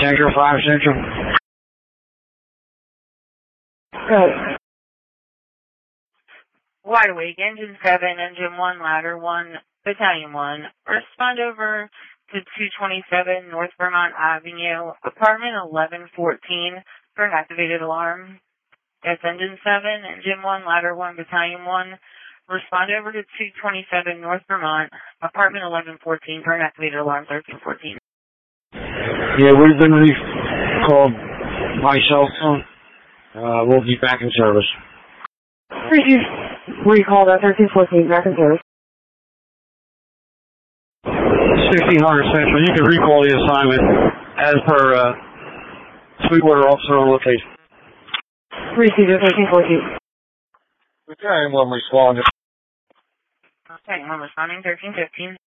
Central, 5 Central. Good. Wide awake, Engine 7, Engine 1, Ladder 1, Battalion 1. Respond over to 227 North Vermont Avenue, apartment 1114 for an activated alarm. That's Engine 7, Engine 1, Ladder 1, Battalion 1. Respond over to 227 North Vermont, apartment 1114 for an activated alarm, 1314. Yeah, we've been recalled by cell phone. We'll be back in service. Recall that 1314, back in service. 1600 Central, you can recall the assignment as per Sweetwater officer on location. Received at 1314. Okay, one responded. Okay, one responding, 1315.